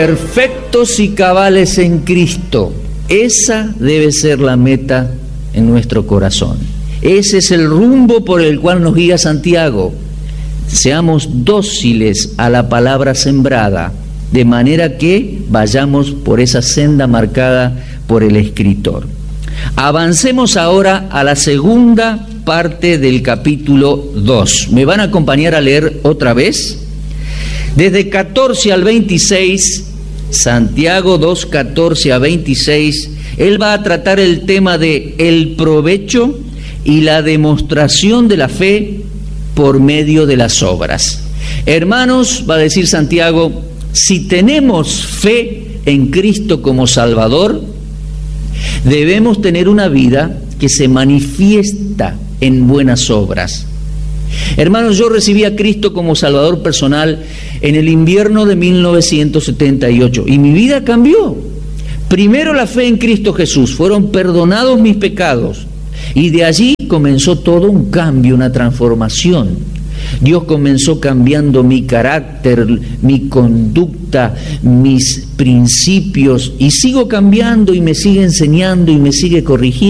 Perfectos y cabales en Cristo. Esa debe ser la meta en nuestro corazón. Ese es el rumbo por el cual nos guía Santiago. Seamos dóciles a la palabra sembrada, de manera que vayamos por esa senda marcada por el escritor. Avancemos ahora a la segunda parte del capítulo 2. ¿Me van a acompañar a leer otra vez? Desde 14 al 26, Santiago 2, 14 a 26, él va a tratar el tema de el provecho y la demostración de la fe por medio de las obras. Hermanos, va a decir Santiago, si tenemos fe en Cristo como Salvador, debemos tener una vida que se manifiesta en buenas obras. Hermanos, yo recibí a Cristo como Salvador personal en el invierno de 1978 y mi vida cambió. Primero la fe en Cristo Jesús, fueron perdonados mis pecados y de allí comenzó todo un cambio, una transformación. Dios comenzó cambiando mi carácter, mi conducta, mis principios y sigo cambiando y me sigue enseñando y me sigue corrigiendo.